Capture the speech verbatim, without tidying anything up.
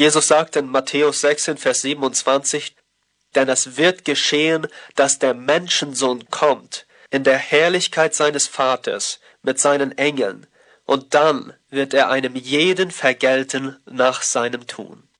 Jesus sagt in Matthäus sechzehn, Vers siebenundzwanzig, denn es wird geschehen, dass der Menschensohn kommt in der Herrlichkeit seines Vaters mit seinen Engeln, und dann wird er einem jeden vergelten nach seinem Tun.